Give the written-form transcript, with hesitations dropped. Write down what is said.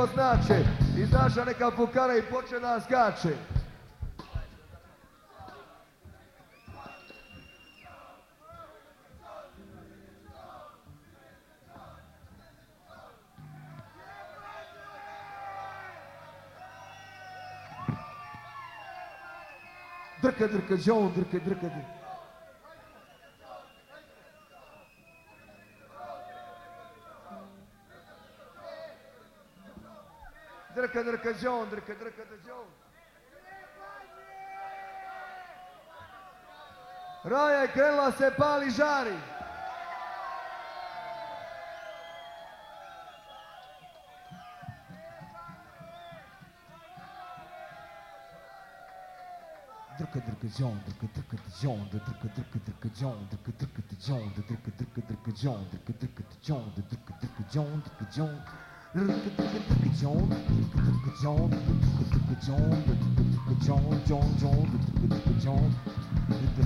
neko znače, izaša neka fukara i poče da skače. Drka, drka, džon, drka, drka, drka. Drka, drka, džon, drka, drka, džon. Raja je krenula se pali žari. Drka, drka, džon, drka, drka, džon, drka, drka, drka, džon, drka, drka, džon, drka, drka, drka, džon, drka, drka, džon, drka, drka, džon, drka, džon. Drka, drka, drka, džon, drka, drka, džon, drka, drka, džon, drka, drka, džon, džon, džon, drka, drka, džon.